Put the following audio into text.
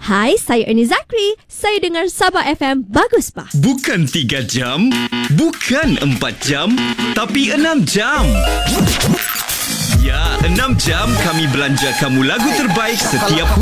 Hai, saya Ernie Zakri. Saya dengar Sabah FM. Bagus, Pak. Bukan 3 jam, bukan 4 jam, tapi 6 jam. Ya, 6 jam kami belanja kamu lagu terbaik setiap